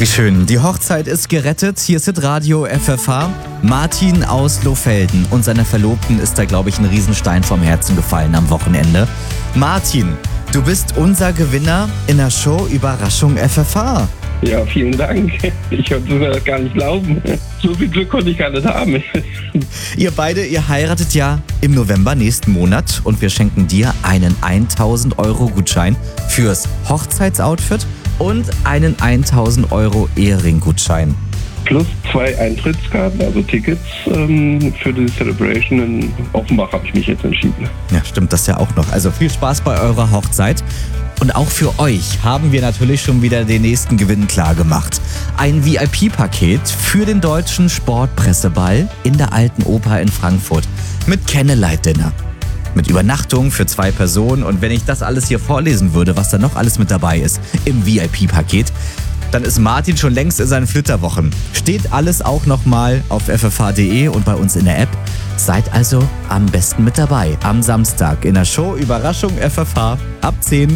Wie schön. Die Hochzeit ist gerettet. Hier ist Radio FFH. Martin aus Lohfelden und seiner Verlobten ist da, glaube ich, ein Riesenstein vom Herzen gefallen am Wochenende. Martin, du bist unser Gewinner in der Show Überraschung FFH. Ja, vielen Dank. Ich konnte das gar nicht glauben. So viel Glück konnte ich gar nicht haben. Ihr heiratet ja im November nächsten Monat und wir schenken dir einen 1.000 € Gutschein fürs Hochzeitsoutfit und einen 1.000 € Ehering-Gutschein. Plus 2 Eintrittskarten, also Tickets für die Celebration in Offenbach habe ich mich jetzt entschieden. Ja, stimmt das ja auch noch. Also viel Spaß bei eurer Hochzeit. Und auch für euch haben wir natürlich schon wieder den nächsten Gewinn klar gemacht. Ein VIP-Paket für den Deutschen Sportpresseball in der Alten Oper in Frankfurt mit Candlelight-Dinner. Mit Übernachtung für 2 Personen. Und wenn ich das alles hier vorlesen würde, was da noch alles mit dabei ist im VIP-Paket, dann ist Martin schon längst in seinen Flitterwochen. Steht alles auch nochmal auf ffh.de und bei uns in der App. Seid also am besten mit dabei am Samstag in der Show Überraschung FFH ab 10.